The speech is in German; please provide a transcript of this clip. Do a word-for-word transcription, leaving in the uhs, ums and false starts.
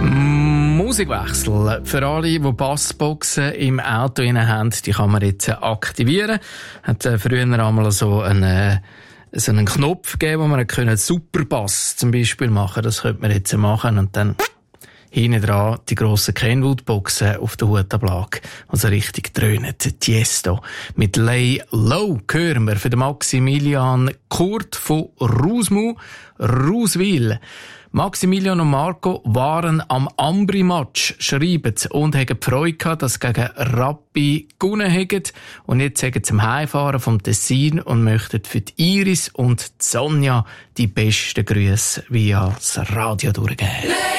Musikwechsel. Für alle, die Bassboxen im Auto haben, die kann man jetzt aktivieren. Hat früher einmal so einen, so einen Knopf gegeben, wo man einen Superbass zum Beispiel machen. Das könnte man jetzt machen und dann hinten dran die grossen Kenwood-Boxen auf der Hutablage, also richtig dröhnen. Tiesto mit Lay Low hören wir für den Maximilian Kurt von Rusmu, Ruswil. Maximilian und Marco waren am Ambri-Match, schreiben sie, und haben die Freude gehabt, dass sie gegen Rappi gewonnen haben. Und jetzt sagen sie zum Heimfahren vom Tessin und möchten für die Iris und die Sonja die besten Grüße via das Radio durchgeben.